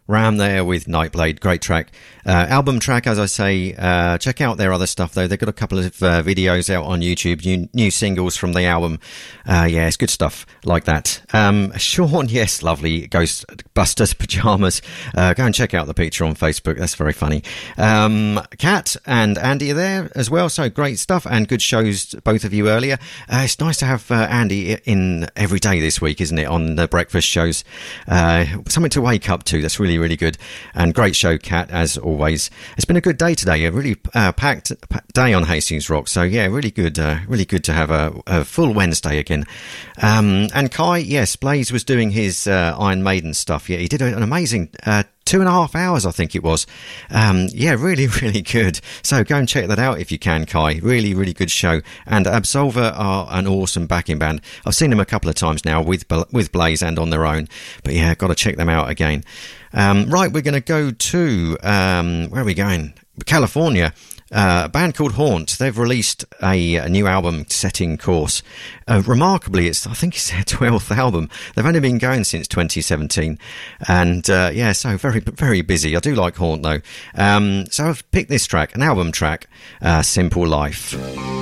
Ram there with Nightblade, great track. Album track, as I say. Check out their other stuff though. They've got a couple of videos out on YouTube, new singles from the album. Yeah, it's good stuff like that. Sean, yes, lovely Ghostbusters pajamas. Go and check out the picture on Facebook. That's very funny. Kat and Andy are there as well, so great stuff and good shows, both of you earlier. It's nice to have Andy in every day this week, isn't it, on the breakfast shows. Something to wake up to. That's really good, and great show, Kat, as always. It's been a good day today, a really packed day on Hastings Rock, so yeah, really good to have a full Wednesday again. And Kai, yes, Blaze was doing his Iron Maiden stuff. Yeah, he did an amazing 2.5 hours, I think it was. Yeah, really good. So go and check that out if you can, Kai. Really good show. And Absolver are an awesome backing band. I've seen them a couple of times now with Blaze and on their own. But yeah, got to check them out again. Right, we're going to go to, where are we going? California. A band called Haunt. They've released a new album, Setting Course. Remarkably, I think it's their 12th album. They've only been going since 2017. And yeah, so very busy. I do like Haunt though. So I've picked this track, an album track, Simple Life.